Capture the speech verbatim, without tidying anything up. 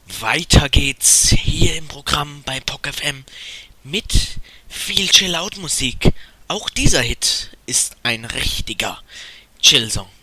Weiter geht's hier im Programm bei P O C F M mit viel Chill-Out-Musik. Auch dieser Hit ist ein richtiger Chill-Song.